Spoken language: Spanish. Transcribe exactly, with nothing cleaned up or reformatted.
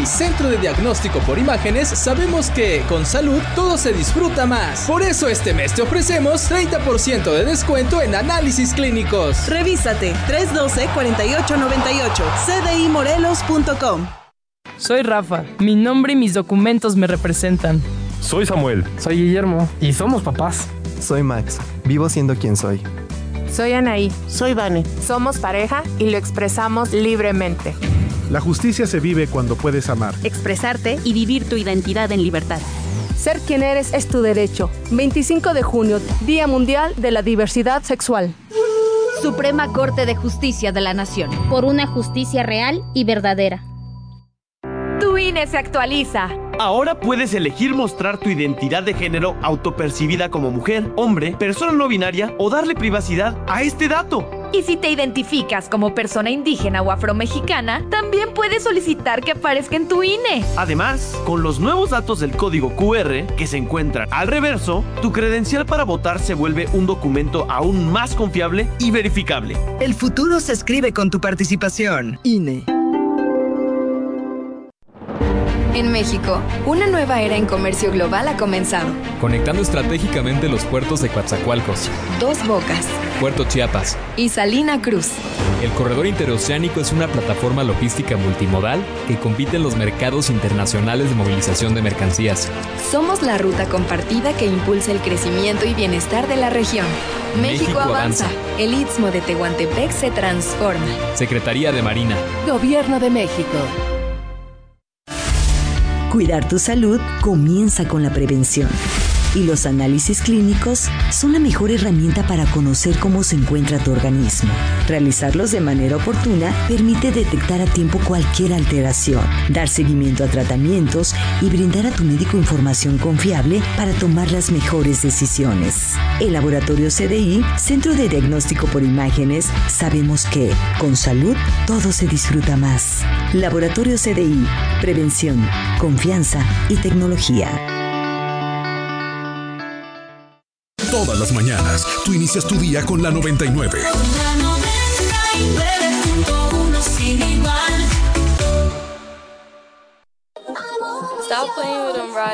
Centro de Diagnóstico por Imágenes, sabemos que con salud todo se disfruta más. Por eso este mes te ofrecemos treinta por ciento de descuento en análisis clínicos. Revísate tres uno dos, cuatro ocho nueve ocho, c d i morelos punto com. Soy Rafa, mi nombre y mis documentos me representan. Soy Samuel. Soy Guillermo y somos papás. Soy Max, vivo siendo quien soy. Soy Anaí. Soy Vane. Somos pareja y lo expresamos libremente. La justicia se vive cuando puedes amar, expresarte y vivir tu identidad en libertad. Ser quien eres es tu derecho. veinticinco de junio, Día Mundial de la Diversidad Sexual. Suprema Corte de Justicia de la Nación. Por una justicia real y verdadera. Tu I N E se actualiza. Ahora puedes elegir mostrar tu identidad de género autopercibida como mujer, hombre, persona no binaria o darle privacidad a este dato. Y si te identificas como persona indígena o afromexicana, también puedes solicitar que aparezca en tu I N E. Además, con los nuevos datos del código Q R que se encuentran al reverso, tu credencial para votar se vuelve un documento aún más confiable y verificable. El futuro se escribe con tu participación. I N E. En México, una nueva era en comercio global ha comenzado. Conectando estratégicamente los puertos de Coatzacoalcos, Dos Bocas, Puerto Chiapas y Salina Cruz. El corredor interoceánico es una plataforma logística multimodal que compite en los mercados internacionales de movilización de mercancías. Somos la ruta compartida que impulsa el crecimiento y bienestar de la región. México, México avanza. avanza. El Istmo de Tehuantepec se transforma. Secretaría de Marina. Gobierno de México. Cuidar tu salud comienza con la prevención. Y los análisis clínicos son la mejor herramienta para conocer cómo se encuentra tu organismo. Realizarlos de manera oportuna permite detectar a tiempo cualquier alteración, dar seguimiento a tratamientos y brindar a tu médico información confiable para tomar las mejores decisiones. El Laboratorio C D I, Centro de Diagnóstico por Imágenes, sabemos que con salud todo se disfruta más. Laboratorio C D I, prevención, confianza y tecnología. Todas las mañanas, tú inicias tu día con la noventa y nueve. La noventa y nueve punto uno sin igual. Stop playing with them, right?